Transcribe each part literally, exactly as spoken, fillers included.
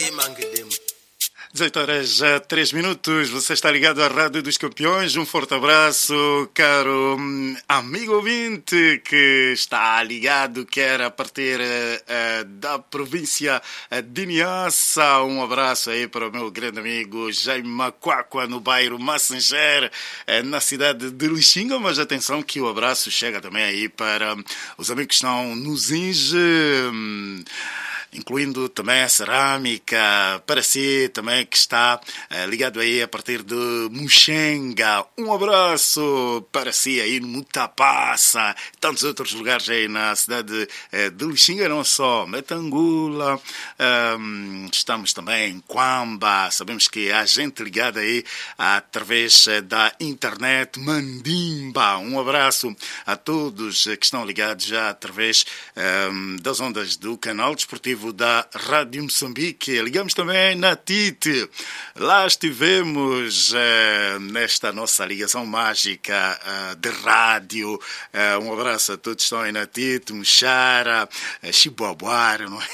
dezoito horas a três minutos, você está ligado à Rádio dos Campeões. Um forte abraço, caro amigo ouvinte que está ligado, quer a partir uh, da província de Niassa. Um abraço aí para o meu grande amigo Jaime Macuacua, no bairro Massanger, uh, na cidade de Lixinga. Mas atenção que o abraço chega também aí para os amigos que estão nos Inge, um, incluindo também a cerâmica, para si também que está uh, ligado aí a partir de Muxenga. Um abraço para si aí no Mutapassa, tantos outros lugares aí na cidade uh, de Lixinga, não só Metangula, um, estamos também em Quamba, sabemos que há gente ligada aí através da internet, Mandimba. Um abraço a todos que estão ligados já através um, das ondas do canal desportivo da Rádio Moçambique. Ligamos também na T I T. Lá estivemos uh, nesta nossa ligação mágica uh, de rádio. Uh, um abraço a todos que estão aí na T I T, Muxara, uh, Chibuabuara, não é?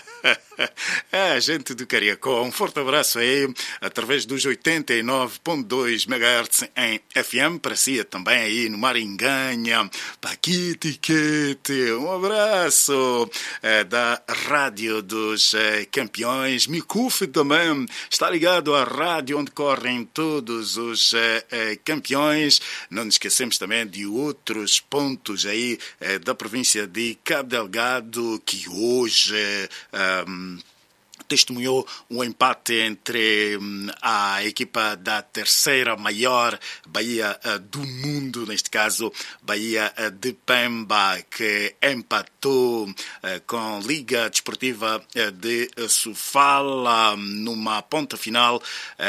É, gente do Cariacó, um forte abraço aí, através dos oitenta e nove ponto dois megahertz em F M, para si também aí no Maringanha, Paquitiquete. Um abraço é, da Rádio dos é, Campeões. Micuf também está ligado à rádio onde correm todos os é, é, campeões. Não nos esquecemos também de outros pontos aí é, da província de Cabo Delgado, que hoje Um, testemunhou um empate entre um, a equipa da terceira maior Bahia uh, do mundo, neste caso Bahia uh, de Pemba, que empatou uh, com Liga Desportiva uh, de uh, Sofala numa ponta final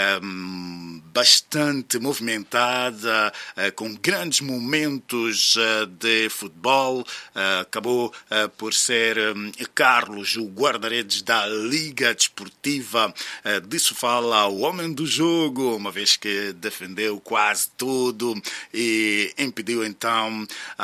um, bastante movimentada, uh, com grandes momentos uh, de futebol. Uh, acabou uh, por ser um, Carlos, o guarda-redes da Liga Desportiva de Sofala, o homem do jogo, uma vez que defendeu quase tudo e impediu então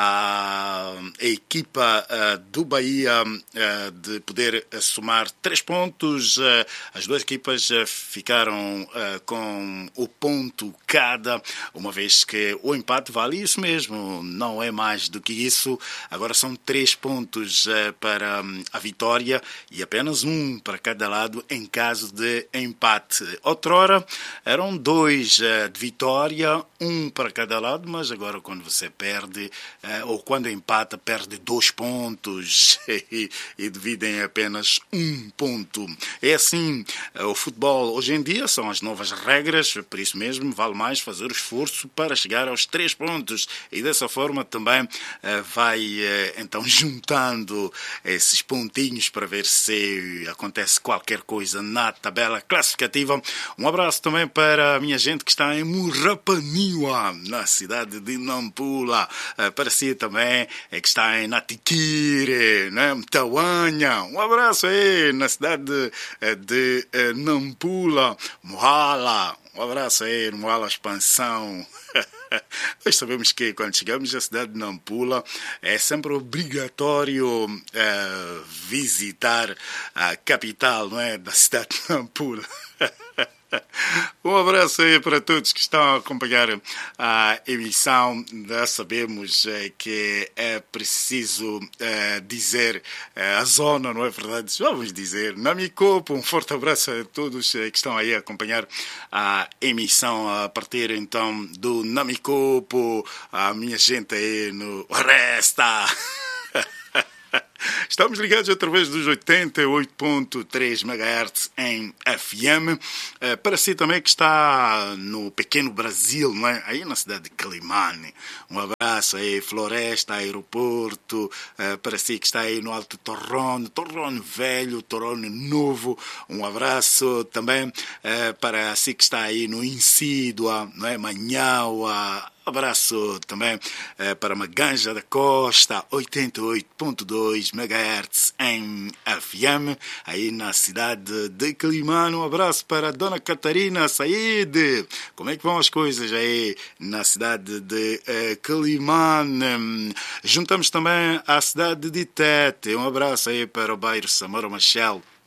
a, a equipa do Bahia de poder somar três pontos. As duas equipas ficaram com o ponto cada, uma vez que o empate vale isso mesmo, não é mais do que isso. Agora são três pontos para a vitória e apenas um para cada lado em caso de empate. Outrora eram dois uh, de vitória, um para cada lado, mas agora quando você perde, uh, ou quando empata, perde dois pontos e, e dividem apenas um ponto. É assim, uh, o futebol hoje em dia são as novas regras, por isso mesmo vale mais fazer o esforço para chegar aos três pontos e dessa forma também uh, vai uh, então juntando esses pontinhos para ver se acontece qualquer coisa na tabela classificativa. Um abraço também para a minha gente que está em Murapaniwa, na cidade de Nampula. Para si também que está em Natiquire, né? Mtawanha. Um abraço aí na cidade de Nampula. Mohala. Um abraço aí no Mohala Expansão. Nós sabemos que quando chegamos à cidade de Nampula é sempre obrigatório uh, visitar a capital, não é, da cidade de Nampula. Um abraço aí para todos que estão a acompanhar a emissão. Já sabemos eh, que é preciso eh, dizer eh, a zona, não é verdade? Vamos dizer Namicopo. Um forte abraço a todos eh, que estão aí a acompanhar a emissão a partir então do Namicopo. A minha gente aí no Resta. Estamos ligados através dos oitenta e oito ponto três megahertz em F M. Para si também que está no pequeno Brasil, não é? Aí na cidade de Climane. Um abraço aí, Floresta, Aeroporto. Para si que está aí no Alto Torrone, Torrone Velho, Torrone Novo. Um abraço também para si que está aí no Insídua, não é? Manhaua. Abraço também eh, para Maganja da Costa, oitenta e oito ponto dois megahertz em F M, aí na cidade de Climane. Um abraço para a Dona Catarina Saide. Como é que vão as coisas aí na cidade de eh, Climane? Juntamos também a cidade de Tete. Um abraço aí para o bairro Samora Machel.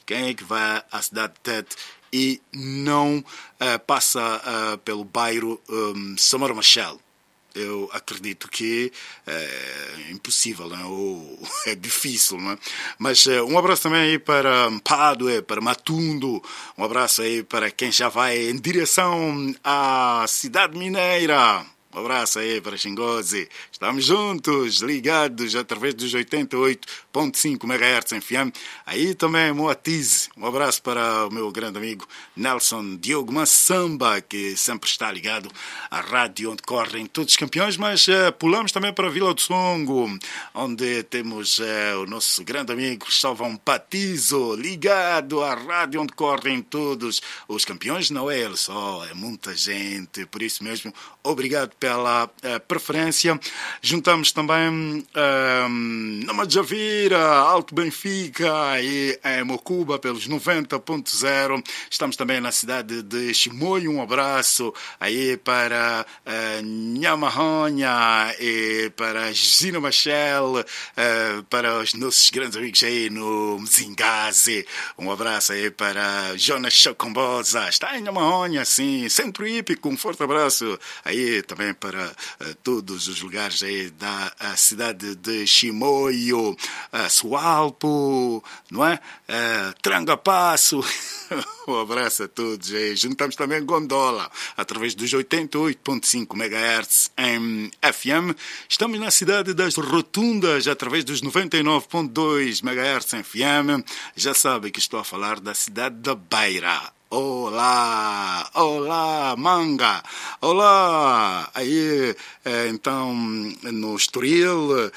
Quem é que vai à cidade de Tete e não uh, passa uh, pelo bairro um, Samora Machel? Eu acredito que é impossível, né? Ou é difícil, né? Mas uh, um abraço também aí para Padue, para Matundo, um abraço aí para quem já vai em direção à cidade mineira. Um abraço aí para Xingozi. Estamos juntos, ligados através dos oitenta e oito ponto cinco megahertz F M. Aí também Moatize. Um abraço para o meu grande amigo Nelson Diogo Massamba, que sempre está ligado à rádio onde correm todos os campeões. Mas uh, pulamos também para Vila do Songo, onde temos uh, o nosso grande amigo Cristóvão Patizo, ligado à rádio onde correm todos os campeões. Não é ele só, é muita gente. Por isso mesmo, obrigado pela uh, preferência. Juntamos também uh, na Majavira, Alto Benfica e em Mocuba pelos noventa ponto zero. Estamos também na cidade de Chimoio. Um abraço aí para uh, Nhamarronha e para Gina Machel, uh, para os nossos grandes amigos aí no Mzingaze. Um abraço aí para Jonas Chocombosa. Está em Nhamarronha, sim. Centro Hípico. Um forte abraço aí também para uh, todos os lugares aí da uh, cidade de Chimoio, uh, Sualpo, não é? Uh, Trangapasso. Um abraço a todos aí. Juntamos também Gondola através dos oitenta e oito ponto cinco megahertz em F M. Estamos na cidade das Rotundas através dos noventa e nove ponto dois megahertz em F M. Já sabe que estou a falar da cidade da Beira. Olá, olá, Manga, olá, aí, então, no Estoril,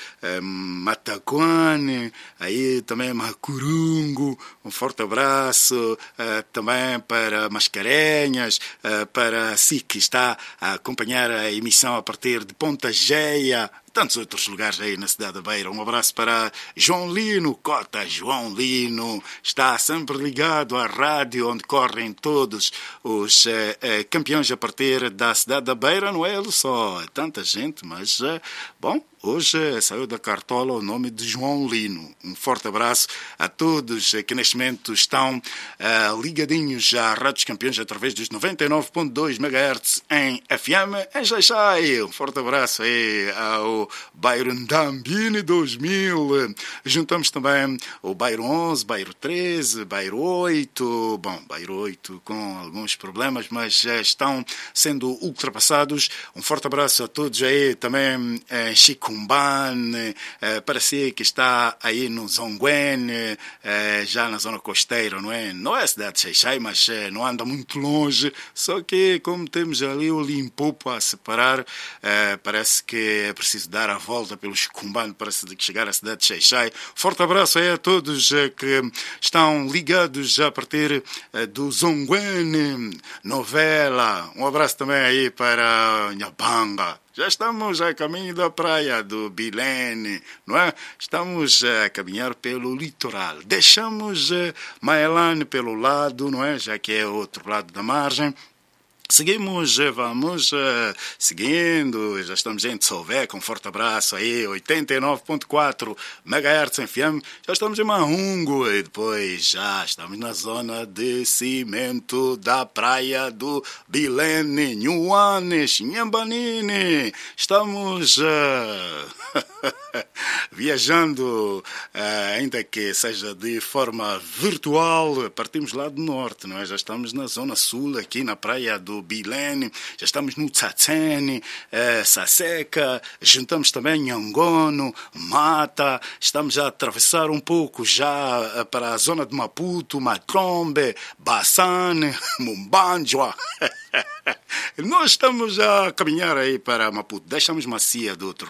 Mataquane, aí também Macurungo, um forte abraço, também para Mascarenhas, para si que está a acompanhar a emissão a partir de Ponta Geia, tantos outros lugares aí na cidade da Beira. Um abraço para João Lino, Cota João Lino, está sempre ligado à rádio onde correm todos os eh, eh, campeões a partir da cidade da Beira. Não é ele só, é tanta gente, mas, eh, bom, hoje eh, saiu da cartola o nome de João Lino. Um forte abraço a todos eh, que neste momento estão eh, ligadinhos à Rádio dos Campeões através dos noventa e nove ponto dois megahertz em F M, em Xaixai. Um forte abraço aí ao Bairro Ndambini dois mil. Juntamos também o Bairro onze, Bairro treze, Bairro oito. Bom, Bairro oito com alguns problemas, mas já estão sendo ultrapassados. Um forte abraço a todos aí também em Chicumbane, para si que está aí no Zonguene, já na zona costeira, não é? Não é a cidade de Xaixai, mas não anda muito longe, só que como temos ali o Limpopo a separar, parece que é preciso dar a volta pelo Chicumbane para chegar à cidade de Xaixai. Forte abraço aí a todos que estão ligados a partir do Zonguene, Novela. Um abraço também aí para Nhapanga. Já estamos a caminho da praia do Bilene, não é? Estamos a caminhar pelo litoral. Deixamos Maelane pelo lado, não é? Já que é o outro lado da margem. Seguimos, vamos uh, seguindo, já estamos em Tsolvé, com um forte abraço aí, oitenta e nove ponto quatro megahertz F M, já estamos em Mahungo e depois já estamos na zona de cimento da praia do Bilene, Nhuanes, Nhambanini, estamos uh, viajando, uh, ainda que seja de forma virtual, partimos lá do norte, não é? Já estamos na zona sul, aqui na praia do Bilene, já estamos no Tsatsene, eh, Saseca, juntamos também Nhangono, Mata, estamos a atravessar um pouco já eh, para a zona de Maputo, Matrombe, Bassane, Mumbanjwa. Nós estamos a caminhar aí para Maputo, deixamos Macia do outro